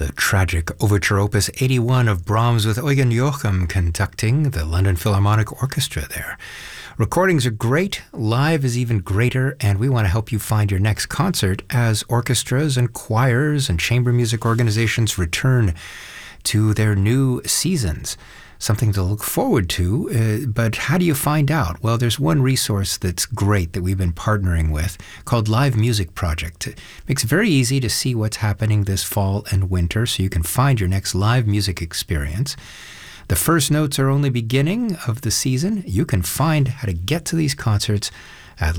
The tragic Overture Opus 81 of Brahms with Eugen Joachim conducting the London Philharmonic Orchestra there. Recordings are great, live is even greater, and we want to help you find your next concert as orchestras and choirs and chamber music organizations return to their new seasons. Something to look forward to, but how do you find out? Well, there's one resource that's great that we've been partnering with called Live Music Project. It makes it very easy to see what's happening this fall and winter so you can find your next live music experience. The first notes are only beginning of the season. You can find how to get to these concerts at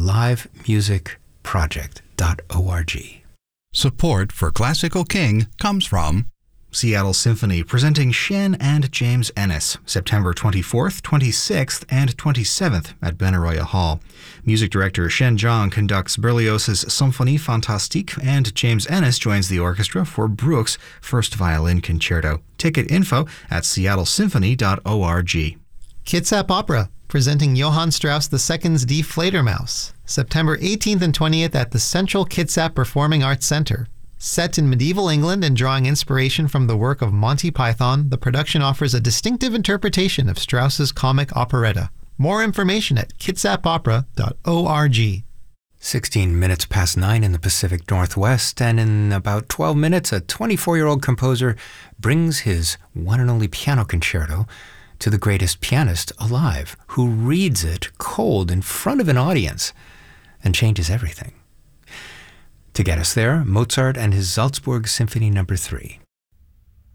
livemusicproject.org. Support for Classical King comes from Seattle Symphony presenting Shen and James Ennis, September 24th, 26th, and 27th at Benaroya Hall. Music director Shen Zhang conducts Berlioz's Symphonie Fantastique, and James Ennis joins the orchestra for Bruch's First Violin Concerto. Ticket info at seattlesymphony.org. Kitsap Opera presenting Johann Strauss II's Die Fledermaus, September 18th and 20th at the Central Kitsap Performing Arts Center. Set in medieval England and drawing inspiration from the work of Monty Python, the production offers a distinctive interpretation of Strauss's comic operetta. More information at kitsapopera.org. 16 minutes past 9 in the Pacific Northwest, and in about 12 minutes, a 24-year-old composer brings his one and only piano concerto to the greatest pianist alive, who reads it cold in front of an audience and changes everything. To get us there, Mozart and his Salzburg Symphony No. 3.